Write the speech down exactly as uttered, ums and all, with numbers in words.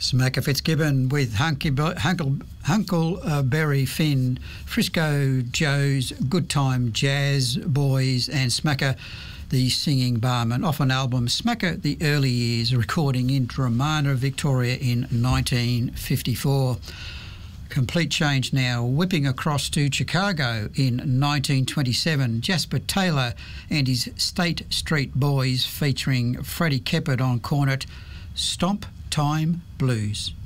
Smacker Fitzgibbon with Hunky, Hunkle, Huckleberry Finn, Frisco Joe's, Good Time Jazz Boys and Smacker the Singing Barman, off an album Smacker the Early Years, recording in Dromana, Victoria in nineteen fifty-four. Complete change now, whipping across to Chicago in nineteen twenty-seven. Jasper Taylor and his State Street Boys featuring Freddie Keppard on cornet, Stomp Time Blues.